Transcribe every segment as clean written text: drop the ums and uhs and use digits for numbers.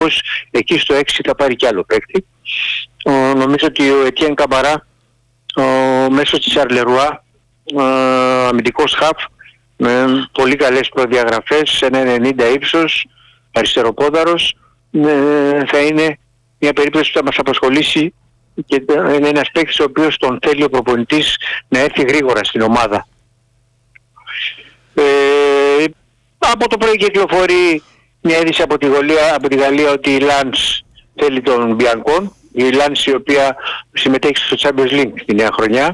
εκεί στο 6 θα πάρει κι άλλο παίκτη. Νομίζω ότι ο Ετιέν Καμπαρά, μέσω της Αρλερουά, αμυντικός χαφ, με πολύ καλές προδιαγραφές, 1,90 ύψος, αριστεροπόδαρος, θα είναι μια περίπτωση που θα μας απασχολήσει και είναι ένας παίκτης ο οποίος τον θέλει ο προπονητής να έρθει γρήγορα στην ομάδα. Από το πρωί κυκλοφορεί μια είδηση από τη Γαλλία ότι η Λανς θέλει τον Μπιανκόν, η Λανς η οποία συμμετέχει στο Champions League τη νέα χρονιά,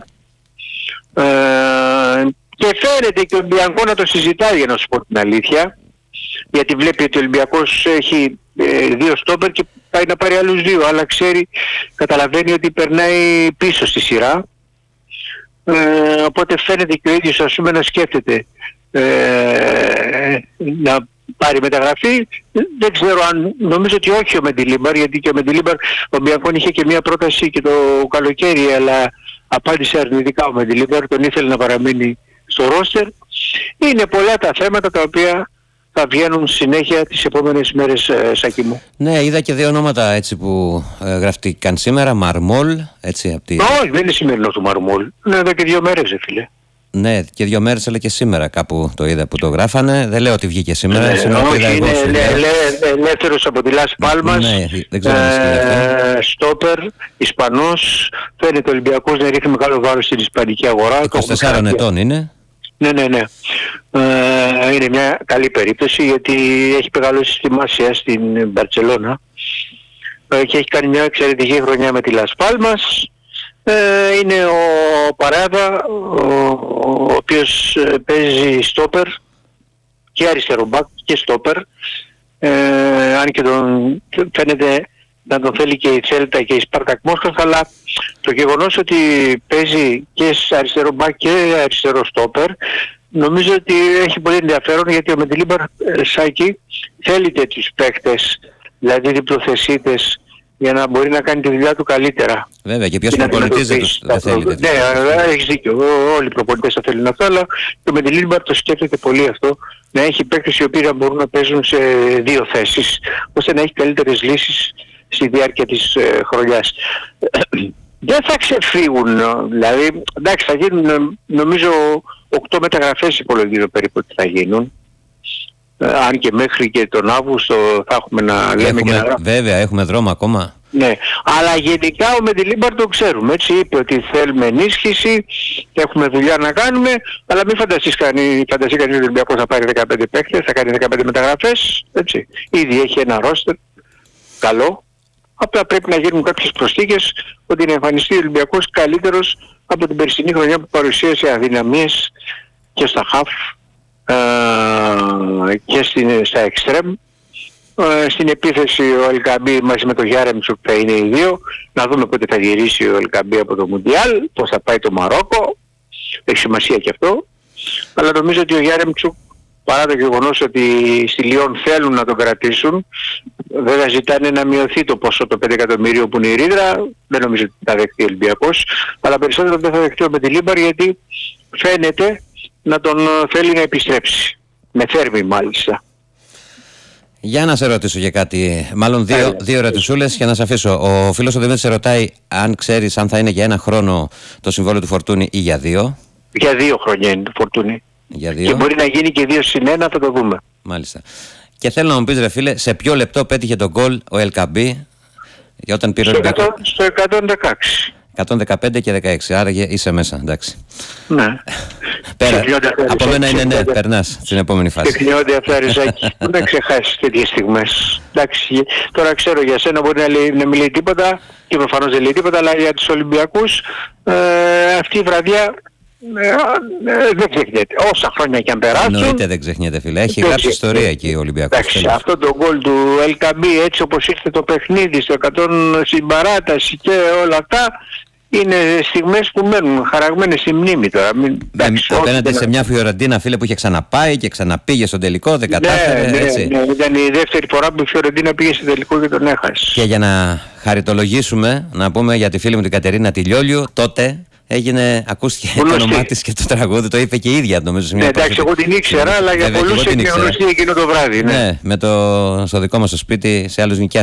και φαίνεται και ο Μπιανκόν να το συζητάει, για να σου πω την αλήθεια, γιατί βλέπει ότι ο Ολυμπιακός έχει 2 στόπερ και πάει να πάρει άλλους 2, αλλά καταλαβαίνει ότι περνάει πίσω στη σειρά, οπότε φαίνεται και ο ίδιος, ας πούμε, να σκέφτεται να πάρει μεταγραφή. Δεν ξέρω αν, νομίζω ότι όχι ο Μεντιλίμπαρ, γιατί και ο Μεντιλίμπαρ, ο Μπιανκόν είχε και μια πρόταση και το καλοκαίρι, αλλά απάντησε αρνητικά ο Μεντιλίμπαρ, τον ήθελε να παραμείνει στο ρόστερ. Είναι πολλά τα θέματα τα οποία θα βγαίνουν συνέχεια τις επόμενες μέρες, Σάκη μου. Ναι, είδα και 2 ονόματα έτσι που γραφτήκαν σήμερα, Μαρμόλ, έτσι από τη... Όχι, δεν είναι σημερινό του Μαρμόλ, είναι εδώ και 2 μέρες, φίλε. Ναι, και 2 μέρες, αλλά και σήμερα κάπου το είδα που το γράφανε. Δεν λέω ότι βγήκε σήμερα. Όχι, είναι ελεύθερος από τη Λας Πάλμας, στόπερ, Ισπανός. Φαίνεται ο Ολυμπιακός να ρίχνει μεγάλο βάρος στην ισπανική αγορά. 24 ετών είναι. Ναι. Είναι μια καλή περίπτωση, γιατί έχει μεγαλώσει στη Μάσια στην Μπαρτσελώνα και έχει κάνει μια εξαιρετική χρονιά με τη Λας Πάλμας. Είναι ο Παράδα, ο οποίος παίζει στόπερ και αριστερό μπακ και στόπερ, αν και φαίνεται να τον θέλει και η Τσέλτα και η Σπάρτακ Μόσχας, αλλά το γεγονός ότι παίζει και αριστερό μπακ και αριστερό στόπερ, νομίζω ότι έχει πολύ ενδιαφέρον, γιατί ο Μεντιλίμπαρ, Σάκη, θέλει τέτοιους παίκτες, δηλαδή διπλοθεσίτες, για να μπορεί να κάνει τη δουλειά του καλύτερα. Βέβαια, και ποιος προπονητής δεν θέλει τέτοιο. Ναι, έχεις δίκιο. Όλοι οι προπονητές θα θέλουν αυτό, αλλά το Μεντιλίμπαρ το σκέφτεται πολύ αυτό, να έχει παίκτες οι οποίοι να μπορούν να παίζουν σε 2 θέσεις, ώστε να έχει καλύτερες λύσεις στη διάρκεια της χρονιάς. Δεν θα ξεφύγουν, δηλαδή, εντάξει, θα γίνουν, νομίζω, 8 μεταγραφές υπολογίζω περίπου ότι θα γίνουν. Αν και μέχρι και τον Αύγουστο θα έχουμε να λέμε και να... Βέβαια, έχουμε δρόμο ακόμα. Ναι, αλλά γενικά ο Μεντιλίμπαρ το ξέρουμε, έτσι, είπε ότι θέλουμε ενίσχυση, έχουμε δουλειά να κάνουμε, αλλά μην φανταστεί κανείς ότι ο Ολυμπιακός θα πάρει 15 παίκτες, θα κάνει 15 μεταγραφές, έτσι. Ήδη έχει ένα ρόστερ καλό, απλά πρέπει να γίνουν κάποιες προσθήκες, ότι να εμφανιστεί ο Ολυμπιακός καλύτερος από την περσινή χρονιά που παρουσίασε αδυναμίες και στα χαφ και στα εξτρέμ. Στην επίθεση ο Ελκαμπή μαζί με τον Γιάρεμτσουκ θα είναι οι 2. Να δούμε πότε θα γυρίσει ο Ελκαμπή από το Μουντιάλ, πώς θα πάει το Μαρόκο, έχει σημασία και αυτό. Αλλά νομίζω ότι ο Γιάρεμτσουκ, παρά το γεγονός ότι στη Λιόν θέλουν να τον κρατήσουν, βέβαια ζητάνε να μειωθεί το ποσό, το 5 εκατομμυρίο που είναι η ρήτρα, δεν νομίζω ότι θα δεχτεί ο Ολυμπιακός, αλλά περισσότερο δεν θα δεχτεί ο Μεντιλίμπαρ, γιατί φαίνεται να τον θέλει να επιστρέψει. Με θέρμη μάλιστα. Για να σε ρωτήσω για κάτι, μάλλον δύο ερωτησούλες για να σε αφήσω. Ο φίλος ο Δημήτρης σε ρωτάει αν ξέρεις αν θα είναι για 1 χρόνο το συμβόλαιο του Φορτούνη ή για 2. Για 2 χρόνια είναι το Φορτούνη. Για 2. Και μπορεί να γίνει και 2+1, θα το δούμε. Μάλιστα. Και θέλω να μου πεις, ρε φίλε, σε ποιο λεπτό πέτυχε τον γκολ ο Ελκαμπή όταν πήρε στο 116. 115 και 16, άρα είσαι μέσα, εντάξει. Ναι. Πέρα, από μένα είναι ναι, περνάς στην επόμενη φάση. Τεχνιόνται αυτά, Ριζάκη, που δεν ξεχάσεις τέτοιες στιγμές. Εντάξει, τώρα ξέρω για σένα μπορεί να μην λέει τίποτα και προφανώς δεν λέει τίποτα, αλλά για τους Ολυμπιακούς αυτή η βραδιά δεν ξεχνιέται. Όσα χρόνια και αν περάσουν. Εννοείται δεν ξεχνιέται, φίλε. Έχει γράψει ιστορία εκεί ο Ολυμπιακός. Εντάξει, αυτό το γκολ του Ελκαμπή, έτσι όπως ήρθε το παιχνίδι στο 100 στην παράταση και όλα αυτά, είναι στιγμές που μένουν χαραγμένες στη μνήμη τώρα. Απέναντι σε μια Φιωρεντίνα, φίλε, που είχε ξαναπάει και ξαναπήγε στον τελικό, δεν κατάφερε. Έτσι. Ναι, ήταν η δεύτερη φορά που η Φιωρεντίνα πήγε στον τελικό και τον έχασε. Και για να χαριτολογήσουμε, να πούμε για τη φίλη μου την Κατερίνα Τηλιόλιου, τότε ακούστηκε το όνομά της και το τραγούδι, το είπε και η ίδια, νομίζω. Ναι, εντάξει, εγώ την ήξερα, αλλά για πολλούς έγινε γνωστή εκείνο το βράδυ. Ναι, στο δικό μας το σπίτι, σε άλλους νοικιάστηκε.